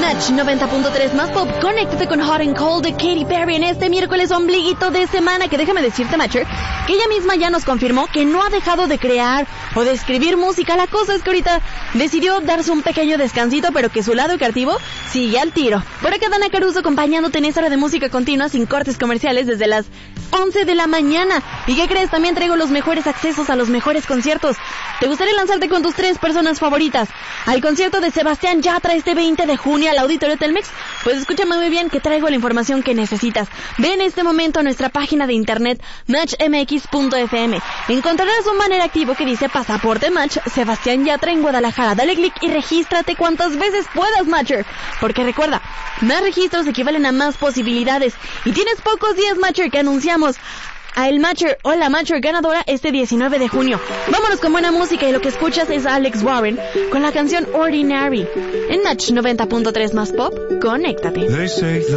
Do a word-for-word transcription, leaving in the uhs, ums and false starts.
Match noventa punto tres más pop, conéctate con Hot and Cold de Katy Perry en este miércoles ombliguito de semana, que déjame decirte, Matcher, que ella misma ya nos confirmó que no ha dejado de crear o de escribir música. La cosa es que ahorita decidió darse un pequeño descansito, pero que su lado creativo sigue al tiro. Por acá Dana Caruso acompañándote en esta hora de música continua sin cortes comerciales desde las once de la mañana. ¿Y qué crees? También traigo los mejores accesos a los mejores conciertos. ¿Te gustaría lanzarte con tus tres personas favoritas al concierto de Sebastián Yatra este veinte de junio al Auditorio Telmex? Pues escúchame muy bien, que traigo la información que necesitas. Ve en este momento a nuestra página de internet match m x punto f m. Encontrarás un banner activo que dice Pasaporte Match Sebastián Yatra en Guadalajara. Dale clic y regístrate cuantas veces puedas, Matcher, porque recuerda, más registros equivalen a más posibilidades. Y tienes pocos días, Matcher, que anunciamos a el Matcher o la Matcher ganadora este diecinueve de junio. Vámonos con buena música, y lo que escuchas es Alex Warren con la canción Ordinary en Match noventa punto tres más pop. Conéctate.